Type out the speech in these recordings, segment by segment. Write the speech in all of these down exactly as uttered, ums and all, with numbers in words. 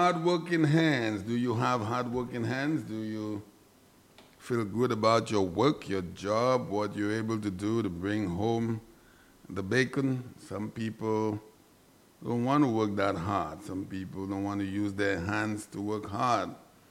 hard-working hands. Do you have hard-working hands? Do you feel good about your work, your job, what you're able to do to bring home the bacon? Some people don't want to work that hard. Some people don't want to use their hands to work hard.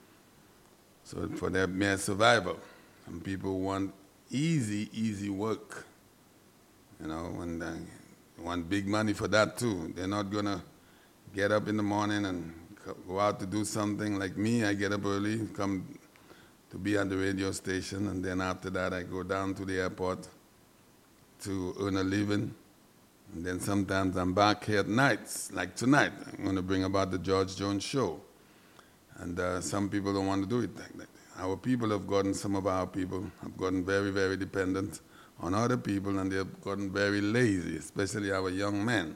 So for their mere survival. Some people want easy, easy work. You know, and they want big money for that too. They're not going to get up in the morning and go out to do something like me. I get up early, come to be at the radio station, and then after that I go down to the airport to earn a living. And then sometimes I'm back here at nights, like tonight. I'm going to bring about the George Jones Show. And uh, some people don't want to do it like that. Our people have gotten, some of our people have gotten very, very dependent on other people, and they've gotten very lazy, especially our young men.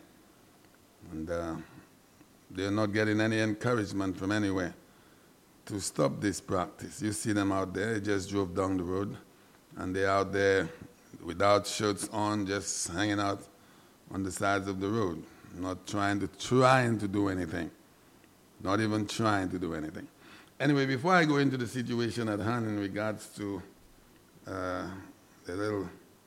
And uh, they're not getting any encouragement from anywhere to stop this practice. You see them out there, they just drove down the road, and they're out there without shirts on, just hanging out on the sides of the road, not trying to, trying to do anything, not even trying to do anything. Anyway, before I go into the situation at hand in regards to uh, the little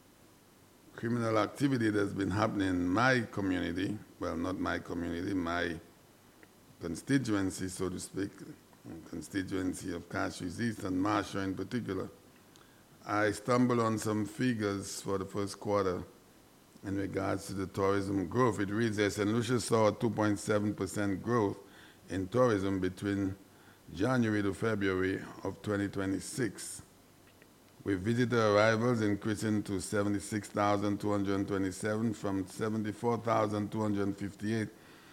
criminal activity that's been happening in my community, well, not my community, my constituency, so to speak, constituency of Castries East and Marshall in particular, I stumbled on some figures for the first quarter in regards to the tourism growth. It reads that Saint Lucia saw a two point seven percent growth in tourism between January to February of twenty twenty-six, with visitor arrivals increasing to seventy-six thousand two hundred twenty-seven from seventy-four thousand two hundred fifty-eight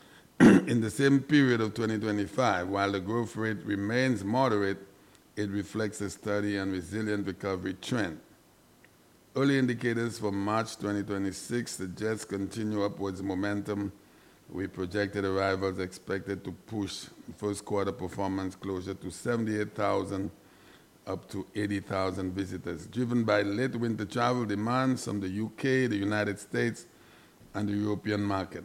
in the same period of twenty twenty-five. While the growth rate remains moderate, it reflects a steady and resilient recovery trend. Early indicators for March twenty twenty-six suggest continued upwards momentum, with projected arrivals expected to push first quarter performance closer to seventy-eight thousand up to eighty thousand visitors, driven by late winter travel demands from the U K, the United States, and the European market.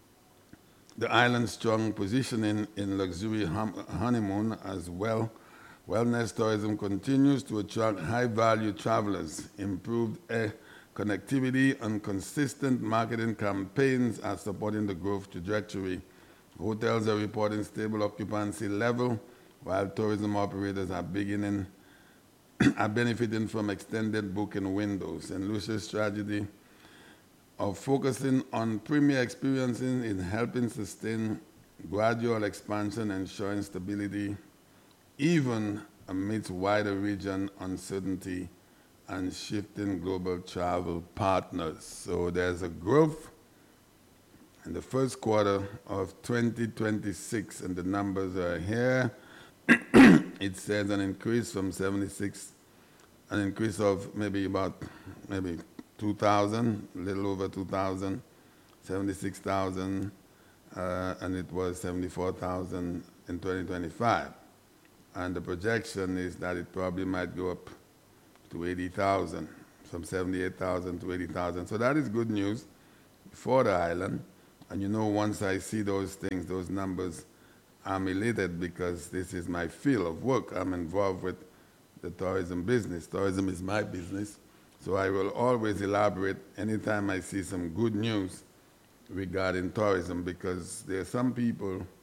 The island's strong positioning in luxury honeymoon as well, wellness tourism continues to attract high-value travelers. Improved air connectivity and consistent marketing campaigns are supporting the growth trajectory. Hotels are reporting stable occupancy level, while tourism operators are beginning are benefiting from extended booking windows. And Lucia's strategy of focusing on premier experiences is helping sustain gradual expansion, ensuring stability even amidst wider region uncertainty and shifting global travel partners. So there's a growth in the first quarter of twenty twenty-six, and the numbers are here. It says an increase from seventy-six, an increase of maybe about maybe two thousand, a little over two thousand, seventy-six thousand, uh, and it was seventy-four thousand in twenty twenty-five. And the projection is that it probably might go up to eighty thousand, from seventy-eight thousand to eighty thousand. So that is good news for the island. And you know, once I see those things, those numbers, I'm elated because this is my field of work. I'm involved with the tourism business. Tourism is my business. So I will always elaborate anytime I see some good news regarding tourism, because there are some people